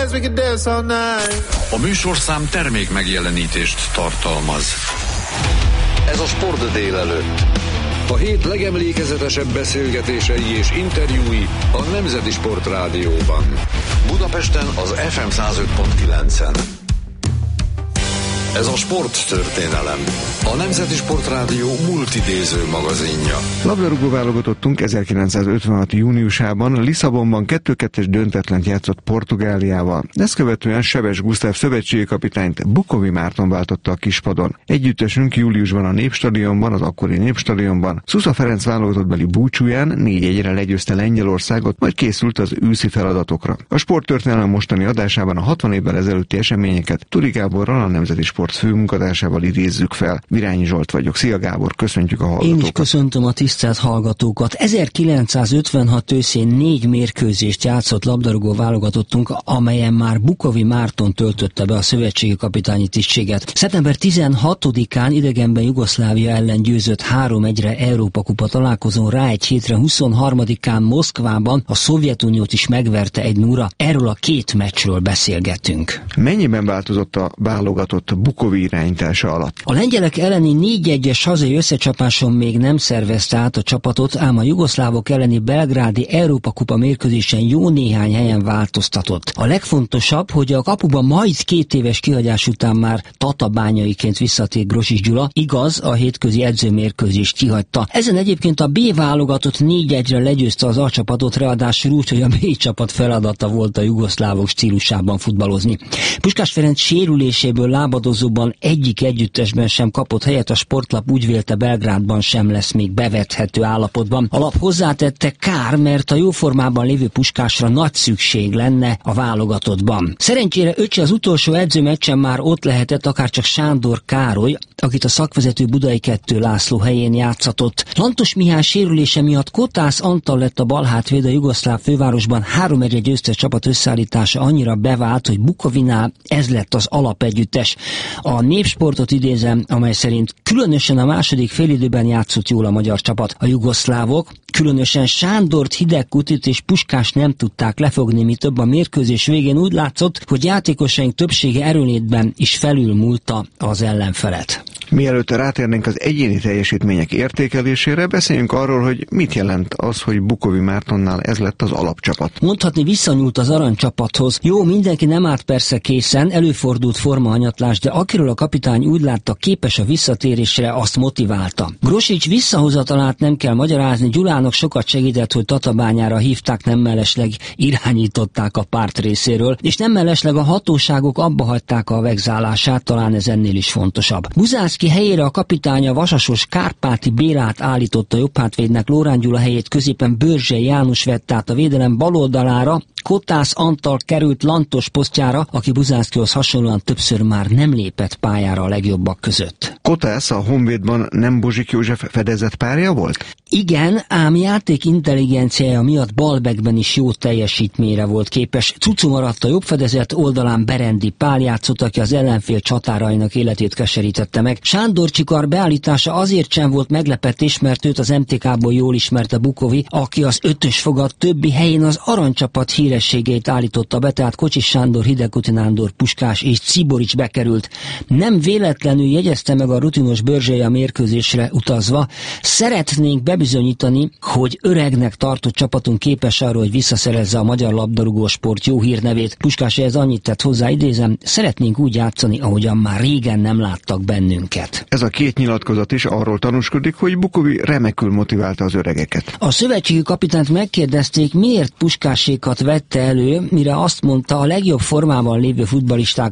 dance, we can dance all night. A műsorszám termék megjelenítést tartalmaz. Ez a Sport délelőtt. A hét legemlékezetesebb beszélgetései és interjúi a Nemzeti Sport Rádióban. Budapesten az FM 105.9-en. Ez a sporttörténelem. A Nemzeti Sport Rádió multidéző magazinja. Labdarúgó válogatottunk 1956. júniusában Lisszabonban 2-2-es döntetlent játszott Portugáliával. Ezt követően Sebestyén Gusztáv szövetségi kapitányt Bukovi Márton váltotta a kispadon. Együttesünk júliusban a Népstadionban, az akkori Népstadionban Szusza Ferenc válogatottbeli búcsúján 4-1-re legyőzte Lengyelországot, majd készült az őszi feladatokra. A sporttörténelem mostani adásában a 60 évvel ezelőtti eseményeket Turi Gáborral, a Nemzeti Sport főmunkatársával idézzük fel. Virányi Zsolt vagyok. Szia Gábor, köszöntjük a hallgatókat. Én is köszöntöm a tisztelt hallgatókat. 1956 őszén 4 mérkőzést játszott labdarúgó válogatottunk, amelyen már Bukovi Márton töltötte be a szövetségi kapitányi tisztséget. Szeptember 16-án idegenben Jugoszlávia ellen győzött 3-1-re Európa-kupa találkozón, rá egy hétre 23-án Moszkvában a Szovjetuniót is megverte 1-0-ra. Erről a 2 meccsről beszélgetünk. Mennyiben változott a válogatott Bukovi irányítása alatt? A lengyelek elleni 4-1-es hazai összecsapáson még nem szervezte át a csapatot, ám a jugoszlávok elleni belgrádi Európa-kupa mérkőzésen jó néhány helyen változtatott. A legfontosabb, hogy a kapuba majd 2 éves kihagyás után már tatabányaiként visszatért Grosics Gyula, igaz, a hétközi edzőmérkőzést kihagyta. Ezen egyébként a B válogatott 4-1-re legyőzte az A csapatot, ráadásul úgy, hogy a B csapat feladata volt a jugoszlávok stílusában futballozni. Puskás Ferenc sérüléséből lábadozóban egyik együttesben sem kapott helyet, a Sportlap úgy vélte, Belgrádban sem lesz még bevethető állapotban. A lap hozzátette, kár, mert a jó formában lévő Puskásra nagy szükség lenne a válogatottban. Szerencsére öccse az utolsó edzőmeccsen már ott lehetett, akárcsak Sándor Károly, akit a szakvezető Budai 2 László helyén játszatott. Lantos Mihály sérülése miatt Kotász Antal lett a balhátvéd, a jugoszláv fővárosban 3-1-re győztes csapat összeállítása annyira bevált, hogy Bukovinál ez lett az alapegyüttes. A Népsportot idézem, amely szerint különösen a második félidőben játszott jól a magyar csapat. A jugoszlávok, különösen Sándort, Hidegkutit és Puskást nem tudták lefogni, mi több a mérkőzés végén úgy látszott, hogy játékosaink többsége erőnlétben is felülmúlta az ellenfelet. Mielőtt rátérnénk az egyéni teljesítmények értékelésére, beszéljünk arról, hogy mit jelent az, hogy Bukovi Mártonnál ez lett az alapcsapat. Mondhatni, visszanyúlt az aranycsapathoz. Jó, mindenki nem állt persze készen, előfordult formahanyatlás, de akiről a kapitány úgy látta, képes a visszatérésre, azt motiválta. Grosics visszahozatalát nem kell magyarázni, Gyulának sokat segített, hogy Tatabányára hívták, nem mellesleg irányították a párt részéről, és nem mellesleg a hatóságok abbahagyták a vegzálását, talán ez ennél is fontosabb. Buzászki helyére a kapitánya vasasos Kárpáti Bélát állította jobbhátvédnek, Lórán Gyula helyét középen Börzsely János vett át a védelem baloldalára, Kotász Antal került Lantos posztjára, aki Buzászkihoz hasonlóan többször már nem lépett pályára a legjobbak között. Kotász a Honvédban nem Bozsik József fedezett párja volt? Igen, ám játék intelligenciája miatt balbekben is jó teljesítményre volt képes. Cucu maradt a jobb fedezet oldalán, Berendi Pál játszott, aki az ellenfél csatárainak életét keserítette meg. Sándor Csikar beállítása azért sem volt meglepetés, mert őt az MTK-ból jól ismerte Bukovi, aki az 5-ös fogat többi helyén az aranycsapat hírességeit állította be, tehát Kocsis Sándor, Hidegkuti Nándor, Puskás és Ciborics bekerült. Nem véletlenül jegyezte meg a rutinos Börzsely a mérkőzésre utazva: szeretnénk bebizonyítani, hogy öregnek tartott csapatunk képes arra, hogy visszaszerezze a magyar labdarúgó sport jó hírnevét. Puskás ehhez annyit tett hozzá, idézem, szeretnénk úgy játszani, ahogyan már régen nem láttak bennünket. Ez a 2 nyilatkozat is arról tanúskodik, hogy Bukovi remekül motiválta az öregeket. A szövetségi kapitányt megkérdezték, miért Puskásékat vette elő, mire azt mondta, a legjobb formában lévő futballisták